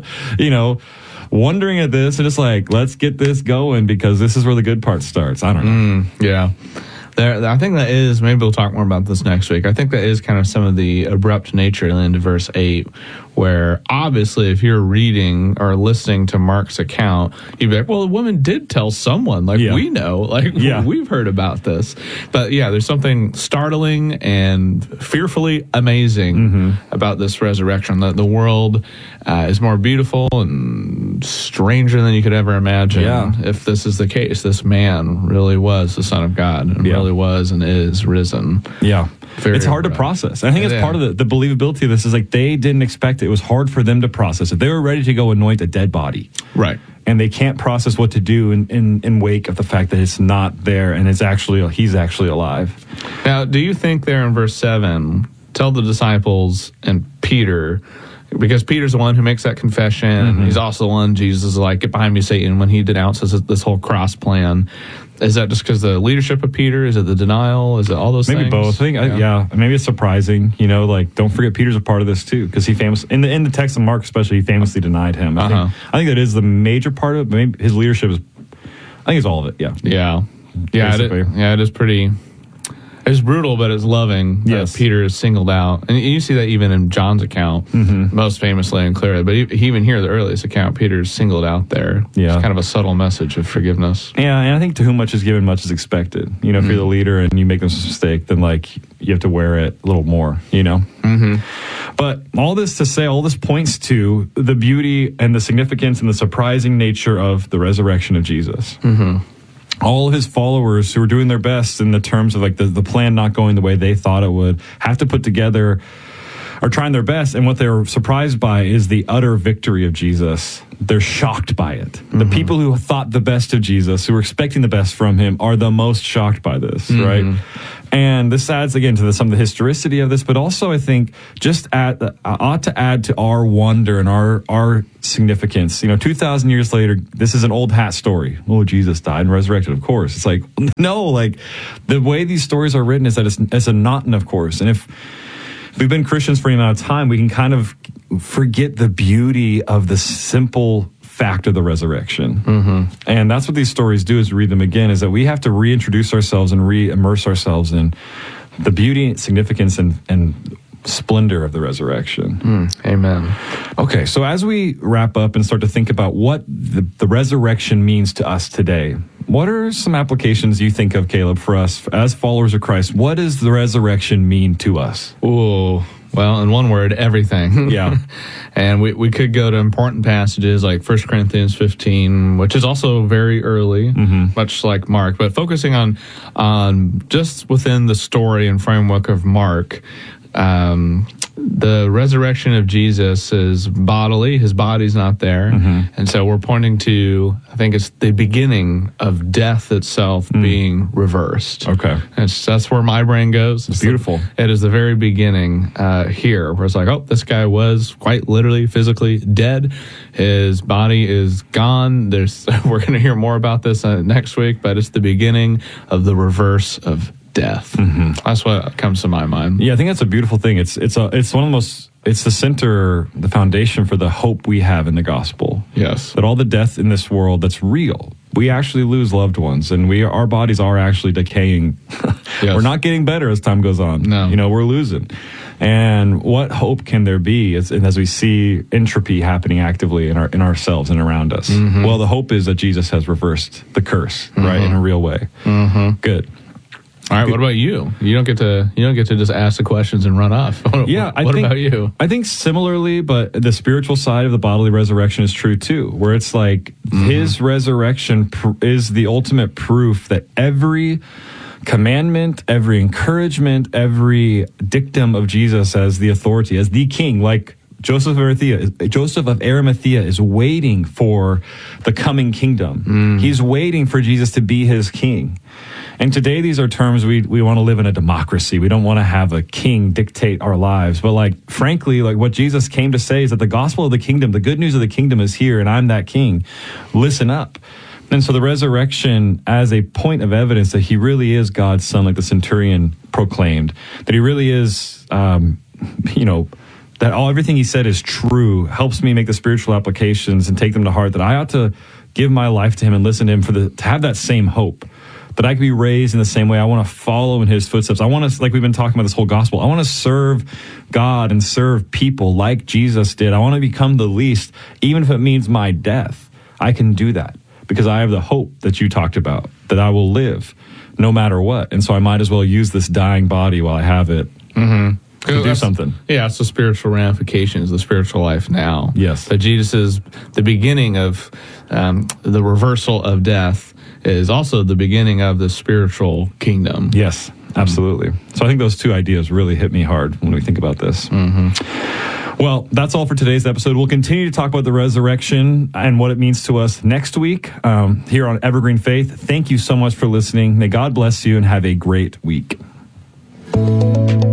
wondering at this and just let's get this going because this is where the good part starts. I don't know. Yeah. I think that is, maybe we'll talk more about this next week. I think that is kind of some of the abrupt nature into verse 8, where obviously if you're reading or listening to Mark's account, you'd be like, well, the woman did tell someone, we know, we've heard about this. But there's something startling and fearfully amazing about this resurrection. The world is more beautiful and stranger than you could ever imagine. If this is the case, this man really was the Son of God and really was and is risen. Yeah. It's hard to process. I think it's part of the believability of this is they didn't expect it. It was hard for them to process it. They were ready to go anoint a dead body. Right. And they can't process what to do in wake of the fact that it's not there and he's actually alive. Now, do you think there in verse 7, tell the disciples and Peter, because Peter's the one who makes that confession, and he's also the one Jesus is get behind me, Satan, when he denounces this whole cross plan. Is that just because the leadership of Peter? Is it the denial? Is it all those things? Maybe both. I think, maybe it's surprising. Don't forget Peter's a part of this too, because he in the text of Mark especially, he famously denied him. I think that is the major part of it. But maybe his leadership is. I think it's all of it. Yeah. It is pretty. It's brutal, but it's loving. Yes. Peter is singled out. And you see that even in John's account, most famously and clearly. But even here, the earliest account, Peter is singled out there. Yeah. It's kind of a subtle message of forgiveness. Yeah, and I think to whom much is given, much is expected. You know, if you're the leader and you make this mistake, then like you have to wear it a little more, you know? But all this to say, all this points to the beauty and the significance and the surprising nature of the resurrection of Jesus. All of his followers who are doing their best in the terms of like the plan not going the way they thought it would have to put together, are trying their best, and what they're surprised by is the utter victory of Jesus. They're shocked by it. The people who thought the best of Jesus, who were expecting the best from him, are the most shocked by this, right? And this adds, again, to some of the historicity of this, but also, I think, just ought to add to our wonder and our significance. You know, 2,000 years later, this is an old hat story. Oh, Jesus died and resurrected, of course. It's like, no, like, the way these stories are written is that it's a not and of course. And if we've been Christians for any amount of time, we can kind of forget the beauty of the simple fact of the resurrection. And that's what these stories do, is read them again, is that we have to reintroduce ourselves and re-immerse ourselves in the beauty, significance, and splendor of the resurrection. Amen. Okay, so as we wrap up and start to think about what the resurrection means to us today, what are some applications you think of, Caleb, for us as followers of Christ? What does the resurrection mean to us? Ooh, well, in one word, everything. Yeah. And we could go to important passages like 1 Corinthians 15, which is also very early, much like Mark, but focusing on just within the story and framework of Mark, the resurrection of Jesus is bodily. His body's not there. And so we're pointing to, I think it's the beginning of death itself being reversed. Okay. That's where my brain goes. It's beautiful. It is the very beginning here, where it's like, oh, this guy was quite literally, physically dead. His body is gone. We're going to hear more about this next week, but it's the beginning of the reverse of death. That's what comes to my mind. Yeah, I think that's a beautiful thing. It's one of the most, it's the center, the foundation for the hope we have in the gospel. Yes. That all the death in this world that's real, we actually lose loved ones, and our bodies are actually decaying. We're not getting better as time goes on. No. You know, we're losing. And what hope can there be as we see entropy happening actively in ourselves and around us? Well, the hope is that Jesus has reversed the curse, right, in a real way. Good. All right, what about you? You don't get to just ask the questions and run off. Yeah, what about you? I think similarly, but the spiritual side of the bodily resurrection is true too, where it's like his resurrection is the ultimate proof that every commandment, every encouragement, every dictum of Jesus as the authority, as the king, like Joseph of Arimathea is waiting for the coming kingdom. He's waiting for Jesus to be his king. And today these are terms we want to live in a democracy. We don't want to have a king dictate our lives. But like, frankly, like what Jesus came to say is that the gospel of the kingdom, the good news of the kingdom is here, and I'm that king. Listen up. And so the resurrection as a point of evidence that he really is God's son, like the centurion proclaimed, that he really is, that everything he said is true, helps me make the spiritual applications and take them to heart, that I ought to give my life to him and listen to him to have that same hope, that I can be raised in the same way. I want to follow in his footsteps. I want to, like we've been talking about this whole gospel, I want to serve God and serve people like Jesus did. I want to become the least, even if it means my death. I can do that because I have the hope that you talked about, that I will live no matter what. And so I might as well use this dying body while I have it. To do something. Yeah, it's the spiritual ramifications, the spiritual life now. Yes. That Jesus is the beginning of the reversal of death, is also the beginning of the spiritual kingdom. Yes, absolutely. So I think those two ideas really hit me hard when we think about this. Well, that's all for today's episode. We'll continue to talk about the resurrection and what it means to us next week here on Evergreen Faith. Thank you so much for listening. May God bless you and have a great week.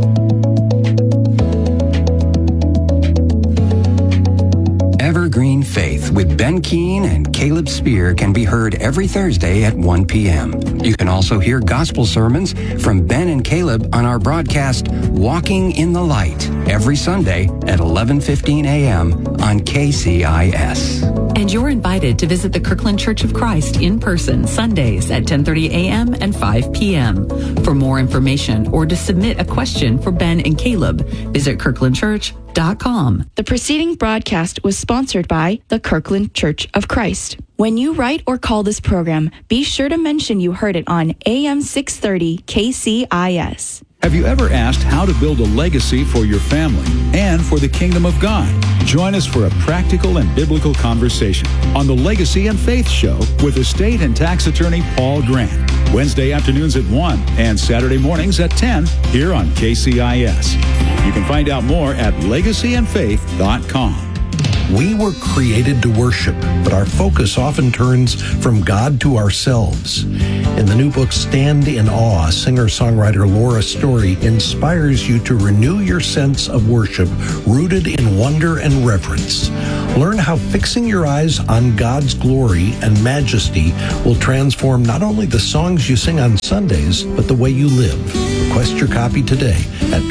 Evergreen Faith. Faith with Ben Keene and Caleb Spear can be heard every Thursday at 1 p.m. You can also hear gospel sermons from Ben and Caleb on our broadcast Walking in the Light every Sunday at 11:15 a.m. on KCIS. And you're invited to visit the Kirkland Church of Christ in person Sundays at 10:30 a.m. and 5 p.m. For more information or to submit a question for Ben and Caleb, visit kirklandchurch.com. The preceding broadcast was sponsored by the Kirkland Church of Christ. When you write or call this program, be sure to mention you heard it on AM 630 KCIS. Have you ever asked how to build a legacy for your family and for the kingdom of God? Join us for a practical and biblical conversation on the Legacy and Faith Show with estate and tax attorney Paul Grant. Wednesday afternoons at 1 and Saturday mornings at 10 here on KCIS. You can find out more at legacyandfaith.com. We were created to worship, but our focus often turns from God to ourselves. In the new book, Stand in Awe, singer-songwriter Laura Story inspires you to renew your sense of worship rooted in wonder and reverence. Learn how fixing your eyes on God's glory and majesty will transform not only the songs you sing on Sundays, but the way you live. Request your copy today at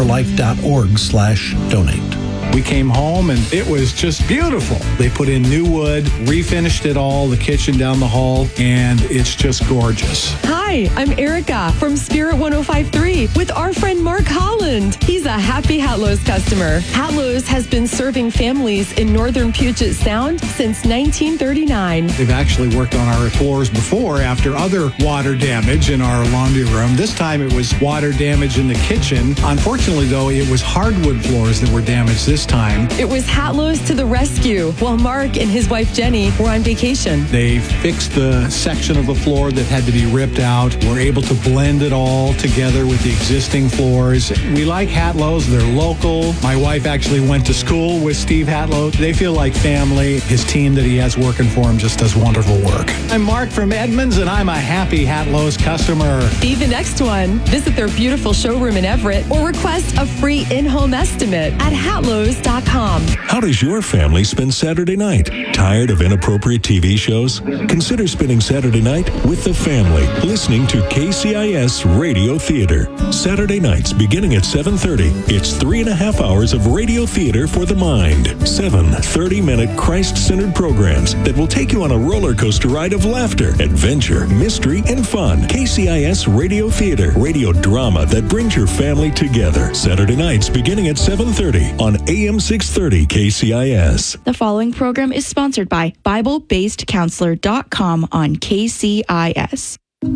truthforlife.org/donate. We came home and it was just beautiful. They put in new wood, refinished it all, the kitchen down the hall, and it's just gorgeous. Hi, I'm Erica from Spirit 105.3 with our friend Mark Holland. He's a happy Hatlo's customer. Hatlo's has been serving families in northern Puget Sound since 1939. They've actually worked on our floors before after other water damage in our laundry room. This time it was water damage in the kitchen. Unfortunately, though, it was hardwood floors that were damaged this time. It was Hatlo's to the rescue while Mark and his wife Jenny were on vacation. They fixed the section of the floor that had to be ripped out. We're able to blend it all together with the existing floors. We like Hatlo's. They're local. My wife actually went to school with Steve Hatlo. They feel like family. His team that he has working for him just does wonderful work. I'm Mark from Edmonds, and I'm a happy Hatlo's customer. Be the next one. Visit their beautiful showroom in Everett or request a free in-home estimate at Hatlo's.com. How does your family spend Saturday night? Tired of inappropriate TV shows? Consider spending Saturday night with the family, listening to KCIS Radio Theater. Saturday nights beginning at 7:30. It's 3.5 hours of radio theater for the mind. 7 30-minute Christ-centered programs that will take you on a roller coaster ride of laughter, adventure, mystery, and fun. KCIS Radio Theater, radio drama that brings your family together. Saturday nights beginning at 7:30 on AM 630 KCIS. The following program is sponsored by BibleBasedCounselor.com on KCIS.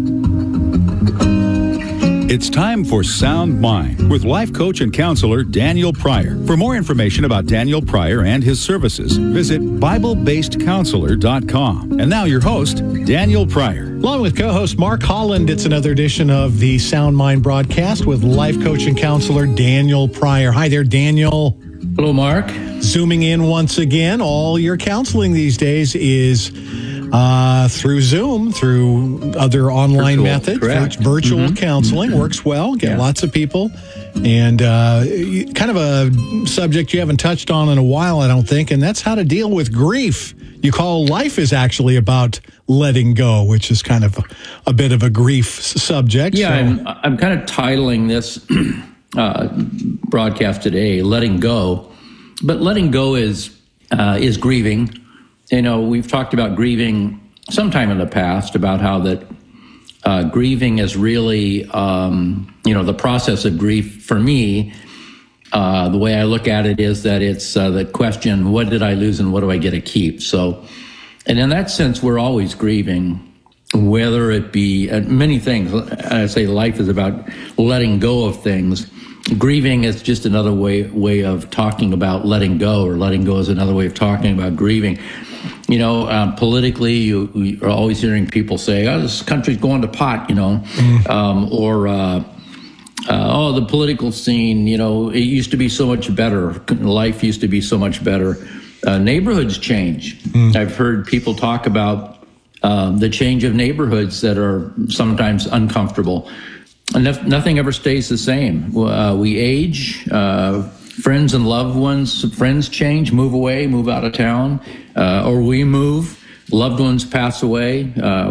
It's time for Sound Mind with life coach and counselor Daniel Pryor. For more information about Daniel Pryor and his services, visit BibleBasedCounselor.com. And now your host, Daniel Pryor. Along with co-host Mark Holland, it's another edition of the Sound Mind broadcast with life coach and counselor Daniel Pryor. Hi there, Daniel. Hello, Mark. Zooming in once again. All your counseling these days is through Zoom, through other online methods. Virtual counseling works well. Get lots of people. And kind of a subject you haven't touched on in a while, I don't think, and that's how to deal with grief. You call life is actually about letting go, which is kind of a bit of a grief subject. Yeah, so. I'm kind of titling this broadcast today, Letting Go. But letting go is grieving. You know, we've talked about grieving sometime in the past, about how that grieving is really, the process of grief for me. The way I look at it is that it's the question, what did I lose and what do I get to keep? So, and in that sense, we're always grieving, whether it be many things. I say life is about letting go of things. Grieving is just another way of talking about letting go, or letting go is another way of talking about grieving. You know, politically, you are always hearing people say, "Oh, this country's going to pot," you know, the political scene, you know, it used to be so much better. Life used to be so much better. Neighborhoods change. I've heard people talk about the change of neighborhoods that are sometimes uncomfortable. And nothing ever stays the same. We age, friends and loved ones, friends change, move away, move out of town, or we move, loved ones pass away,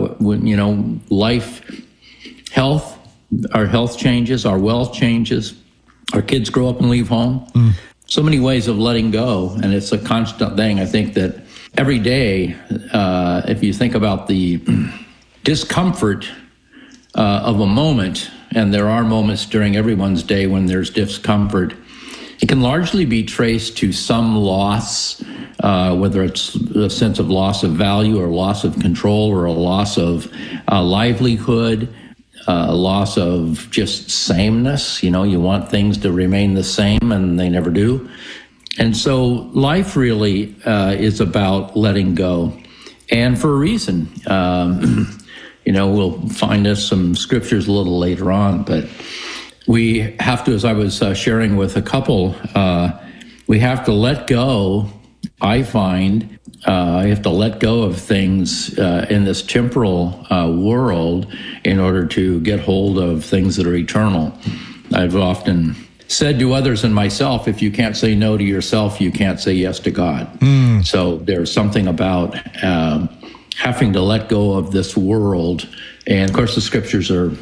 life, health, our health changes, our wealth changes, our kids grow up and leave home. So many ways of letting go, and it's a constant thing. I think that every day, if you think about the discomfort of a moment, and there are moments during everyone's day when there's discomfort, it can largely be traced to some loss, whether it's a sense of loss of value or loss of control or a loss of livelihood, a loss of just sameness. You want things to remain the same and they never do. And so life really is about letting go, and for a reason. We'll find us some scriptures a little later on, but we have to, as I was sharing with a couple, we have to let go. I find I have to let go of things in this temporal world in order to get hold of things that are eternal. I've often said to others and myself, if you can't say no to yourself, you can't say yes to God. So there's something about having to let go of this world. And of course, the scriptures are